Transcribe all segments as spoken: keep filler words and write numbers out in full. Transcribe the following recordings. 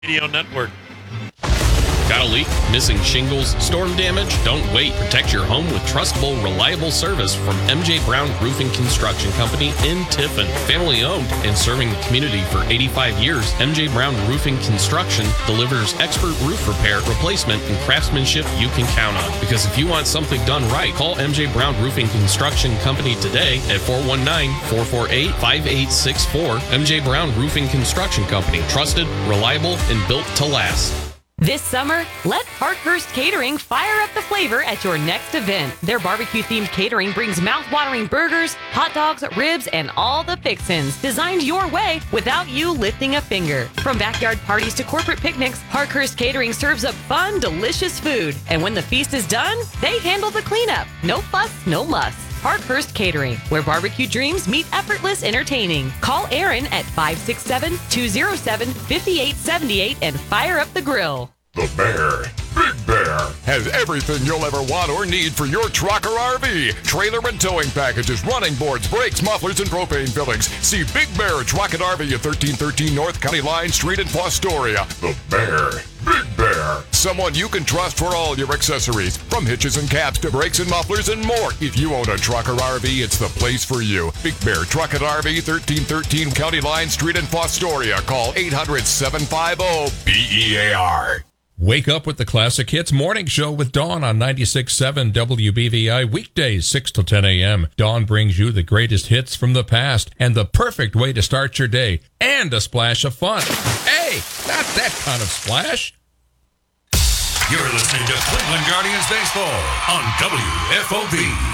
Radio Network. Got a leak? Missing shingles? Storm damage? Don't wait. Protect your home with trustable, reliable service from M J Brown Roofing Construction Company in Tiffin. Family owned and serving the community for eighty-five years, M J Brown Roofing Construction delivers expert roof repair, replacement, and craftsmanship you can count on. Because if you want something done right, call M J Brown Roofing Construction Company today at four one nine, four four eight, five eight six four. M J Brown Roofing Construction Company. Trusted, reliable, and built to last. This summer, let Parkhurst Catering fire up the flavor at your next event. Their barbecue-themed catering brings mouth-watering burgers, hot dogs, ribs, and all the fixins designed your way without you lifting a finger. From backyard parties to corporate picnics, Parkhurst Catering serves up fun, delicious food. And when the feast is done, they handle the cleanup. No fuss, no muss. Parkhurst Catering, where barbecue dreams meet effortless entertaining. Call Aaron at five six seven, two oh seven, five eight seven eight and fire up the grill. The Bear, Big Bear, has everything you'll ever want or need for your truck or R V. Trailer and towing packages, running boards, brakes, mufflers, and propane fillings. See Big Bear Truck and R V at thirteen thirteen North County Line Street in Fostoria. The Bear, Big Bear, someone you can trust for all your accessories, from hitches and caps to brakes and mufflers and more. If you own a truck or R V, it's the place for you. Big Bear Truck and R V, thirteen thirteen County Line Street in Fostoria. Call eight hundred, seven five zero, B E A R. Wake up with the Classic Hits Morning Show with Dawn on ninety-six point seven W B V I, weekdays six to ten a.m. Dawn brings you the greatest hits from the past and the perfect way to start your day, and a splash of fun. Hey, not that kind of splash. You're listening to Cleveland Guardians Baseball on W F O B.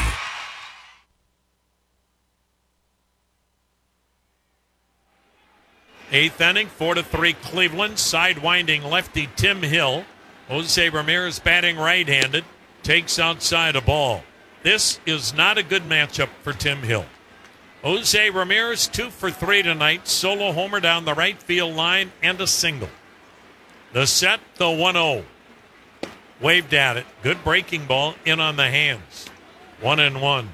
Eighth inning, four to three Cleveland. Sidewinding lefty Tim Hill. Jose Ramirez batting right-handed. Takes outside a ball. This is not a good matchup for Tim Hill. Jose Ramirez, two for three tonight. Solo homer down the right field line and a single. The set, the one oh. Waved at it. Good breaking ball in on the hands. One and one.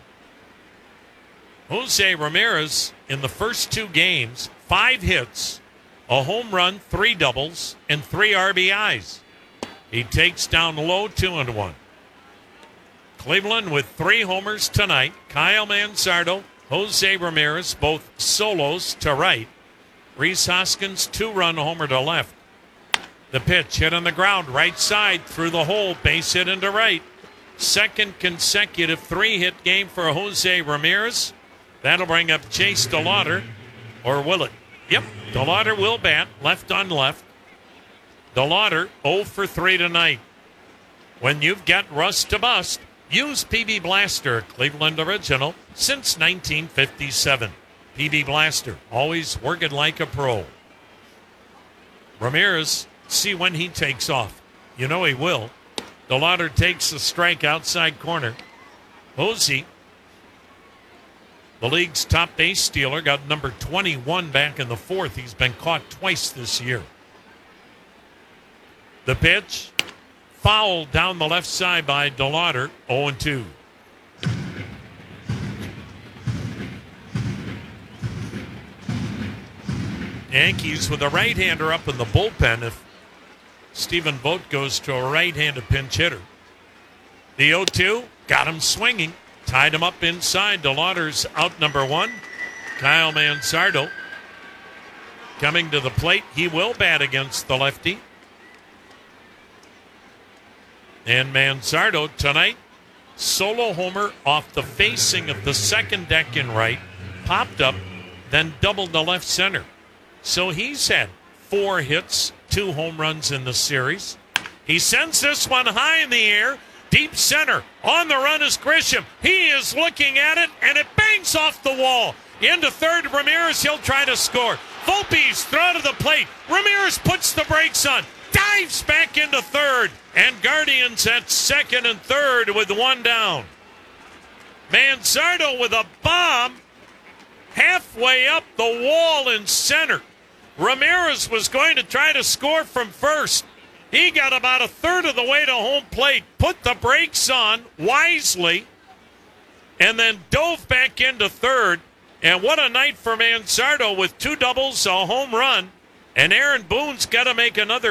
Jose Ramirez in the first two games, five hits, a home run, three doubles, and three R B Is. He takes down low, two and one. Cleveland with three homers tonight. Kyle Manzardo, Jose Ramirez, both solos to right. Rhys Hoskins, two-run homer to left. The pitch hit on the ground, right side, through the hole, base hit into right. Second consecutive three-hit game for Jose Ramirez. That'll bring up Chase DeLauder, or will it? Yep, DeLauder will bat, left on left. DeLauder, oh for three tonight. When you've got rust to bust, use P B Blaster, Cleveland original, since nineteen fifty-seven. P B Blaster, always working like a pro. Ramirez, see when he takes off. You know he will. DeLauder takes the strike outside corner. Hosey, the league's top base stealer, got number twenty-one back in the fourth. He's been caught twice this year. The pitch, foul down the left side by DeLauder, oh and two. Yankees with a right-hander up in the bullpen if Stephen Vogt goes to a right-handed pinch hitter. The oh two, got him swinging. Tied him up inside. DeLauder's out number one. Kyle Manzardo coming to the plate. He will bat against the lefty. And Manzardo tonight, solo homer off the facing of the second deck in right. Popped up, then doubled the left center. So he's had four hits, two home runs in the series. He sends this one high in the air. Deep center. On the run is Grisham. He is looking at it, and it bangs off the wall. Into third, Ramirez. He'll try to score. Volpe's throw to the plate. Ramirez puts the brakes on. Dives back into third. And Guardians at second and third with one down. Manzardo with a bomb halfway up the wall in center. Ramirez was going to try to score from first. He got about a third of the way to home plate, put the brakes on wisely, and then dove back into third. And what a night for Manzardo with two doubles, a home run, And Aaron Boone's got to make another